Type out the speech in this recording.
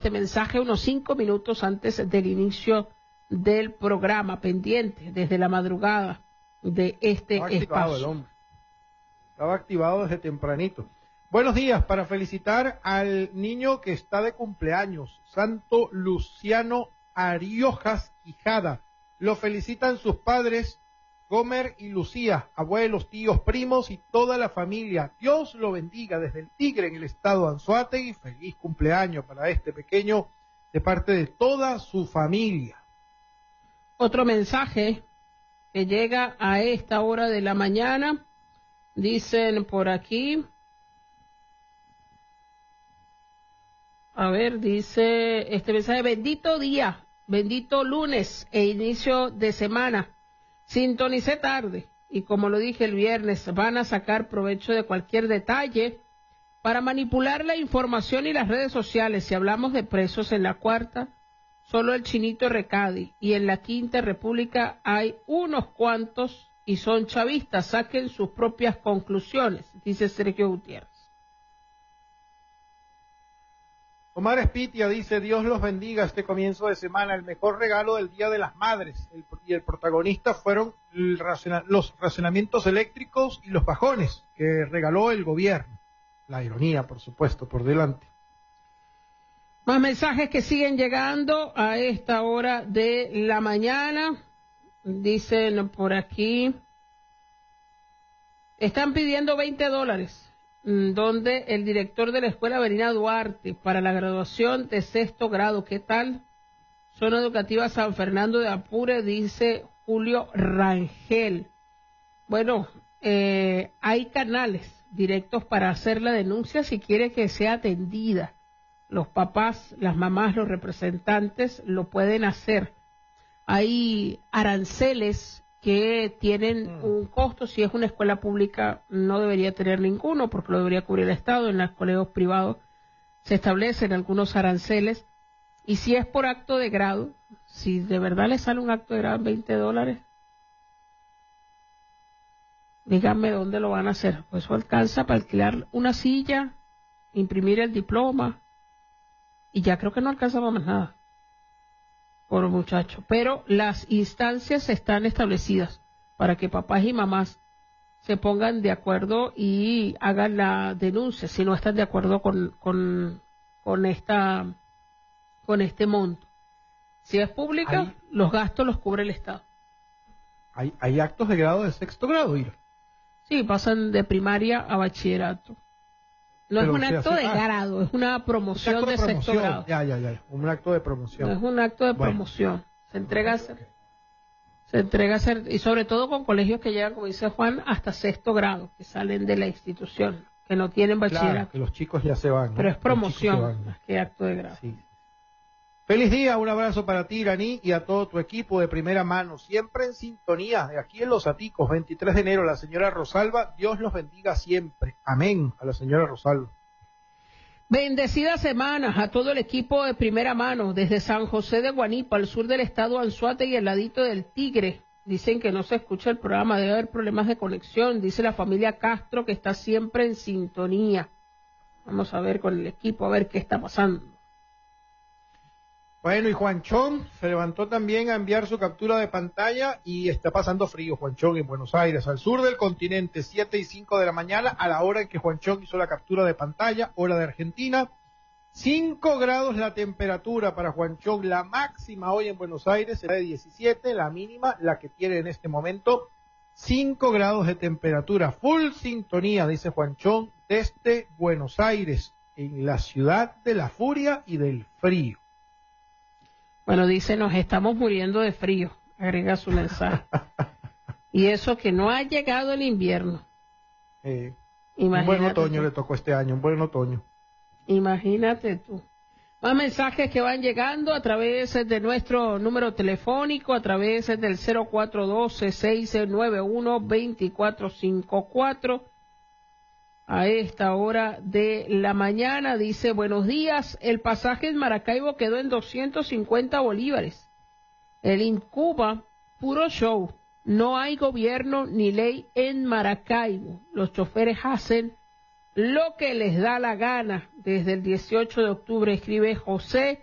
este mensaje unos 5 minutos antes del inicio del programa, pendiente desde la madrugada de este espacio. Estaba activado desde tempranito. Buenos días, para felicitar al niño que está de cumpleaños, Santo Luciano Ariojas Quijada. Lo felicitan sus padres, Gomer y Lucía, abuelos, tíos, primos y toda la familia. Dios lo bendiga desde el Tigre en el estado de Anzoátegui. Feliz cumpleaños para este pequeño de parte de toda su familia. Otro mensaje que llega a esta hora de la mañana, dicen por aquí, a ver, dice este mensaje: bendito día, bendito lunes e inicio de semana. Sintonicé tarde y como lo dije el viernes, van a sacar provecho de cualquier detalle para manipular la información y las redes sociales. Si hablamos de presos en la cuarta, solo el Chinito Recadi, y en la Quinta República hay unos cuantos y son chavistas. Saquen sus propias conclusiones, dice Sergio Gutiérrez. Omar Espitia dice: Dios los bendiga este comienzo de semana, el mejor regalo del Día de las Madres, y el protagonista fueron los racionamientos eléctricos y los bajones que regaló el gobierno. La ironía, por supuesto, por delante. Más mensajes que siguen llegando a esta hora de la mañana. Dicen por aquí, están pidiendo $20, donde el director de la Escuela Avelina Duarte para la graduación de 6º grado. ¿Qué tal? Zona Educativa San Fernando de Apure, dice Julio Rangel. Bueno, hay canales directos para hacer la denuncia si quiere que sea atendida. Los papás, las mamás, los representantes lo pueden hacer. Hay aranceles que tienen un costo. Si es una escuela pública no debería tener ninguno porque lo debería cubrir el Estado. En los colegios privados se establecen algunos aranceles. Y si es por acto de grado, si de verdad le sale un acto de grado en $20, díganme dónde lo van a hacer. Pues eso alcanza para alquilar una silla, imprimir el diploma, y ya creo que no alcanza para más nada por muchacho. Pero las instancias están establecidas para que papás y mamás se pongan de acuerdo y hagan la denuncia si no están de acuerdo con este monto. Si es pública, los gastos los cubre el Estado. ¿Hay actos de grado de 6º grado, Ira? Sí, pasan de primaria a bachillerato. No es un acto de grado, es una promoción de 6º grado. Ya, un acto de promoción. No es un acto de promoción. Se entrega a hacer, y sobre todo con colegios que llegan, como dice Juan, hasta 6º grado, que salen de la institución, que no tienen bachillerato. Claro, que los chicos ya se van, ¿no? Pero es promoción, más que acto de grado. Sí. Feliz día, un abrazo para ti, Iraní, y a todo tu equipo de primera mano, siempre en sintonía, aquí en Los Aticos, 23 de enero, la señora Rosalba, Dios los bendiga siempre, amén, a la señora Rosalba. Bendecida semana a todo el equipo de primera mano, desde San José de Guanipa, al sur del estado Anzoátegui y al ladito del Tigre. Dicen que no se escucha el programa, debe haber problemas de conexión, dice la familia Castro, que está siempre en sintonía. Vamos a ver con el equipo, a ver qué está pasando. Bueno, y Juanchón se levantó también a enviar su captura de pantalla y está pasando frío Juanchón en Buenos Aires, al sur del continente, 7:05 de la mañana, a la hora en que Juanchón hizo la captura de pantalla, hora de Argentina. 5 grados la temperatura para Juanchón, la máxima hoy en Buenos Aires será de 17, la mínima, la que tiene en este momento, 5 grados de temperatura, full sintonía, dice Juanchón, desde Buenos Aires, en la ciudad de la furia y del frío. Bueno, dice, nos estamos muriendo de frío, agrega su mensaje. Y eso que no ha llegado el invierno. Un buen otoño le tocó este año, un buen otoño. Imagínate tú. Más mensajes que van llegando a través de nuestro número telefónico, a través del 0412-691-2454. A esta hora de la mañana, dice, buenos días, el pasaje en Maracaibo quedó en 250 bolívares. El Incuba, puro show, no hay gobierno ni ley en Maracaibo. Los choferes hacen lo que les da la gana. Desde el 18 de octubre, escribe José